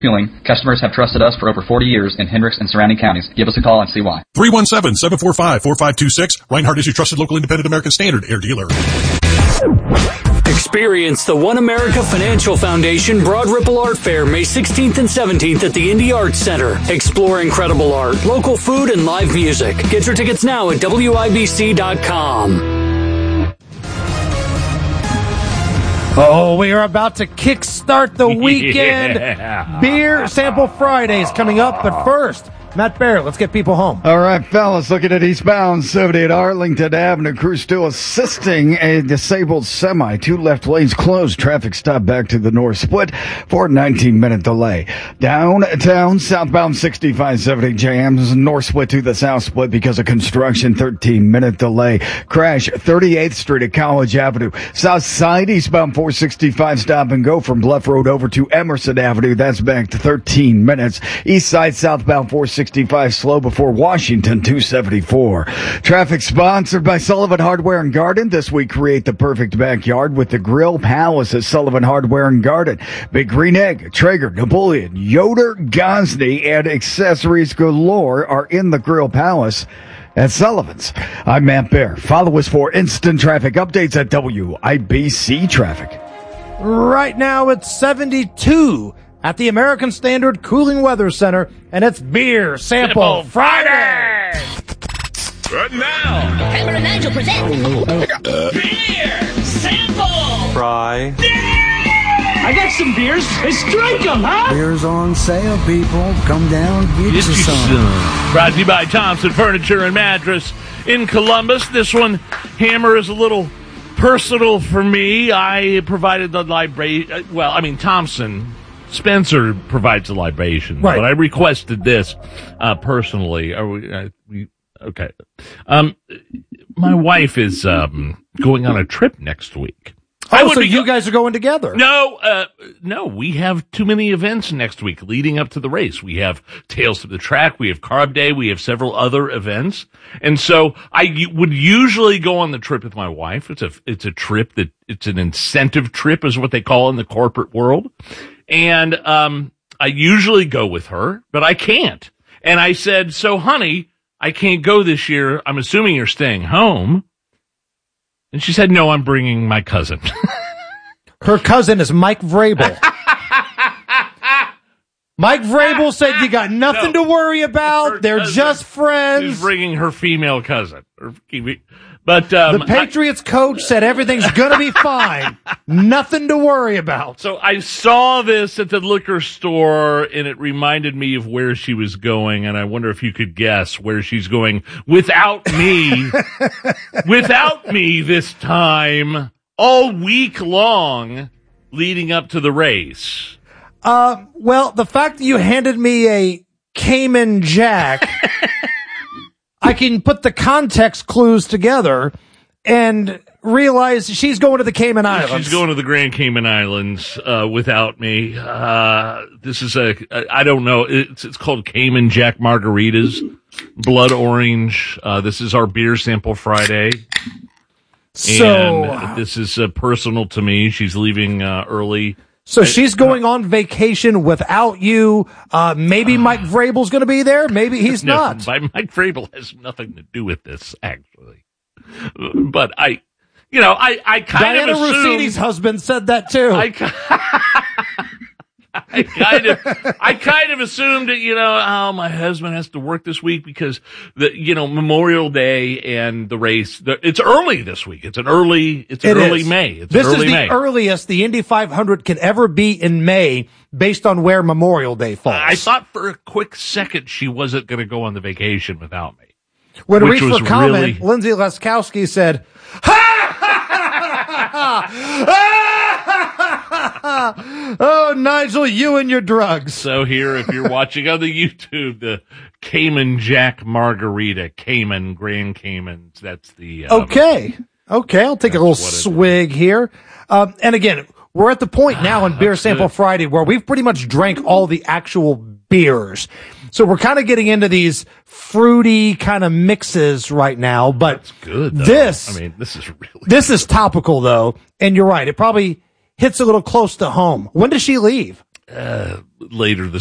Fueling. Customers have trusted us for over 40 years in Hendricks and surrounding counties. Give us a call and see why. 317-745-4526. Reinhardt is your trusted local independent American Standard air dealer. Experience the One America Financial Foundation Broad Ripple Art Fair May 16th and 17th at the Indy Arts Center. Explore incredible art, local food, and live music. Get your tickets now at WIBC.com. Oh, we are about to kickstart the weekend. Yeah. Beer Sample Fridays coming up, but first, Matt Barrett, let's get people home. All right, fellas, looking at eastbound 70 at Arlington Avenue. Crew still assisting a disabled semi. 2 left lanes closed. Traffic stop back to the north split for a 19-minute delay. Downtown, southbound 6570 jams. North split to the south split because of construction. 13-minute delay. Crash 38th Street at College Avenue. South side, eastbound 465 stop and go from Bluff Road over to Emerson Avenue. That's back to 13 minutes. East side, southbound 465 slow before Washington 274. Traffic sponsored by Sullivan Hardware and Garden. This week, create the perfect backyard with the Grill Palace at Sullivan Hardware and Garden. Big Green Egg, Traeger, Napoleon, Yoder, Gosney, and accessories galore are in the Grill Palace at Sullivan's. I'm Matt Bear. Follow us for instant traffic updates at WIBC Traffic. Right now, it's 72 at the American Standard Cooling Weather Center, and it's Beer Sample Friday! Right now, Hammer and Nigel present Beer Sample Friday. I got some beers. Let's drink them, huh? Beers on sale, people. Come down, get you some. Brought to you by Thompson Furniture and Mattress in Columbus. This one, Hammer, is a little personal for me. I provided the libration. Thompson. Spencer provides the libations, right. But I requested this personally. Okay. My wife is going on a trip next week. Oh, so you guys are going together? No, we have too many events next week leading up to the race. We have Tales to the Track, we have Carb Day, we have several other events. And so I would usually go on the trip with my wife. It's a trip it's an incentive trip is what they call in the corporate world. And I usually go with her, but I can't. And I said, so honey, I can't go this year. I'm assuming you're staying home. And she said, no, I'm bringing my cousin. Her cousin is Mike Vrabel. Mike Vrabel said you got nothing to worry about. They're just friends. She's bringing her female cousin. But the Patriots coach said everything's going to be fine. Nothing to worry about. So I saw this at the liquor store, and it reminded me of where she was going, and I wonder if you could guess where she's going without me. Without me this time, all week long, leading up to the race. Well, the fact that you handed me a Cayman Jack... I can put the context clues together and realize she's going to the Cayman Islands. She's going to the Grand Cayman Islands without me. This is I don't know. It's called Cayman Jack Margaritas, Blood Orange. This is our Beer Sample Friday. And this is personal to me. She's leaving early. So she's going on vacation without you. Maybe Mike Vrabel's going to be there. Maybe he's not. Mike Vrabel has nothing to do with this, actually. But I kind of assumed... Diana Rossini's husband said that, too. I kind of assumed that, my husband has to work this week because Memorial Day and the race, it's early this week. It's early May. This is the earliest the Indy 500 can ever be in May based on where Memorial Day falls. I thought for a quick second she wasn't going to go on the vacation without me. When reached for comment, Lindsay Laskowski said, oh, Nigel, you and your drugs. So here, if you're watching on the YouTube, the Cayman Jack Margarita, Cayman, Grand Caymans, that's the... Okay, I'll take a little swig here. And again, we're at the point now in Beer Sample Friday where we've pretty much drank all the actual beers. So we're kind of getting into these fruity kind of mixes right now, but that's good, though. this is really this is topical though, and you're right. It probably hits a little close to home. When does she leave? later this